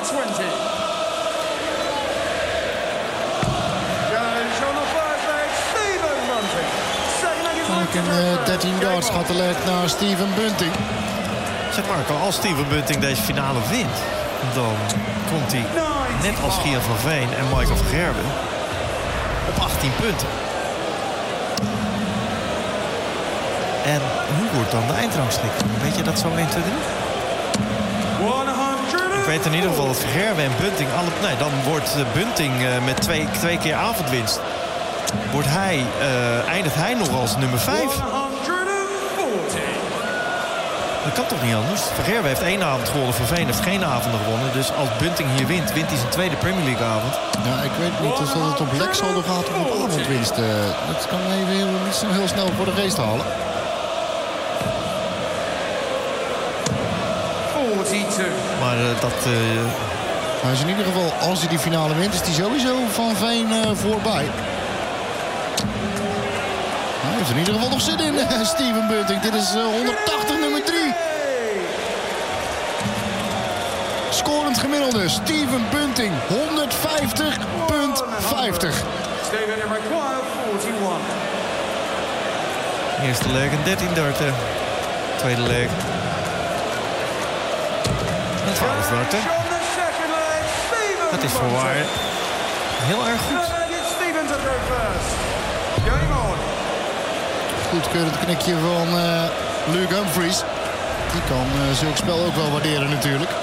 120. Goes on the first leg, Stephen Bunting. Second leg is Luke. 13 yards gaat de leg naar Steven Bunting. Zeg Marco, als Steven Bunting deze finale wint, dan komt hij net als Gian van Veen en Michael van Gerwen op 18 punten. En hoe wordt dan de eindrangschik? Weet je dat zo 1, 2, 3? Ik weet in ieder geval dat Van Gerwen en Bunting... dan wordt Bunting met twee keer avondwinst. Eindigt hij nog als nummer 5? Dat kan toch niet anders? Van Gerwen heeft 1 avond gewonnen, Van Veen heeft geen avonden gewonnen. Dus als Bunting hier wint, wint hij zijn tweede Premier League avond. Ja, ik weet niet of dat het op leksaldo gaat of op avondwinst. Dat kan even niet zo heel snel voor de geest halen. 42. Maar Hij is in ieder geval, als hij die finale wint, is hij sowieso Van Veen voorbij. Hij heeft in ieder geval nog zin in, Steven Bunting. Dit is 180 nummer 3. Scorend gemiddelde, Steven Bunting, 150,50. Eerste leg een 13 darten. Tweede leg een 12 darten. Dat is voorwaar heel erg goed. Goedkeurend knikje van Luke Humphries. Die kan zulk spel ook wel waarderen natuurlijk.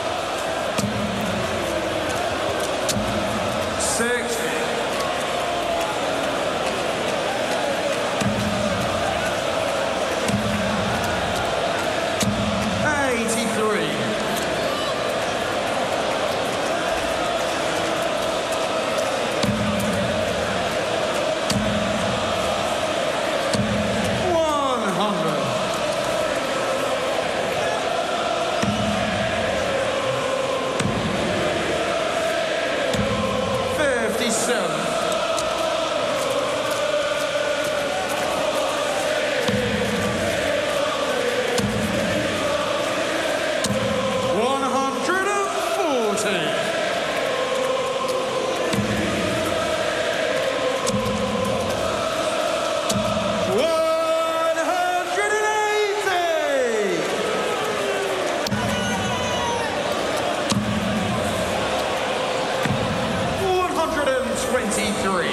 123.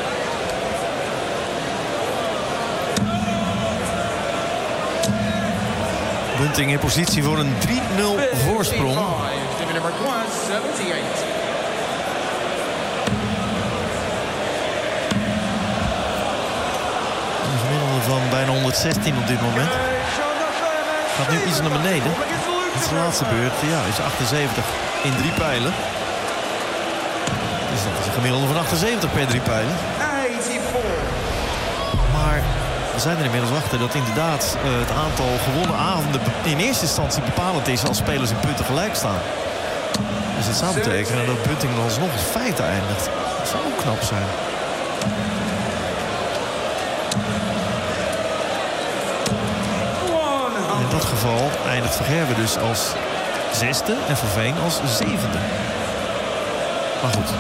Bunting in positie voor een 3-0 voorsprong. Een gemiddelde van bijna 116 op dit moment. Gaat nu iets naar beneden. Het is de laatste beurt. Ja, is 78 in 3 pijlen. Dus dat is een gemiddelde van 78 per 3 pijlen. Maar we zijn er inmiddels achter dat inderdaad het aantal gewonnen avonden in eerste instantie bepalend is als spelers in punten gelijk staan. Dus dat zou betekenen dat Bunting dan alsnog als feite eindigt. Dat zou ook knap zijn. In dat geval eindigt Van Gerwen dus als 6e en Van Veen als 7e. Maar goed.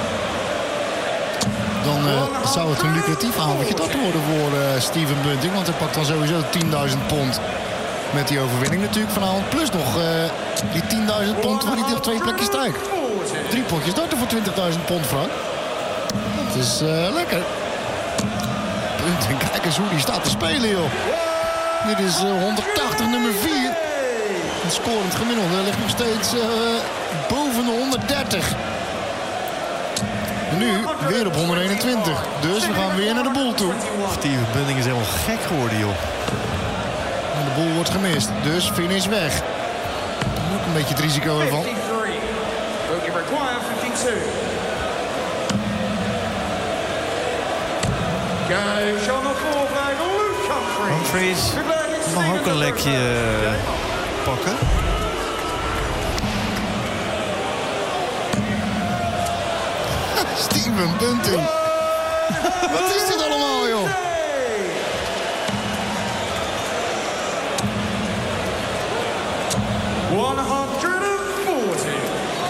Dan zou het een lucratief avondje dat worden voor Steven Bunting. Want hij pakt dan sowieso 10.000 pond met die overwinning natuurlijk vanavond. Plus nog die 10.000 pond waar hij nog 2 plekjes stijgt. 3 potjes darten voor 20.000 pond, Frank. Dat is lekker. Bunting, kijk eens hoe die staat te spelen, joh. Dit is 180 nummer 4. Een scorend gemiddelde ligt nog steeds boven de 130. Nu weer op 121. Dus we gaan weer naar de boel toe. Steven Bunting is helemaal gek geworden, joh. En de boel wordt gemist. Dus finish weg. Ook een beetje het risico ervan. Humphries mag ook een lekje pakken. Steven Bunting. Wat is dit allemaal, joh?